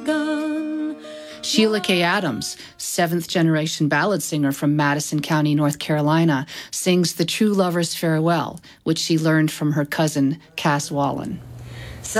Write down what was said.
begun. Sheila K. Adams, seventh-generation ballad singer from Madison County, North Carolina, sings The True Lover's Farewell, which she learned from her cousin, Cass Wallen.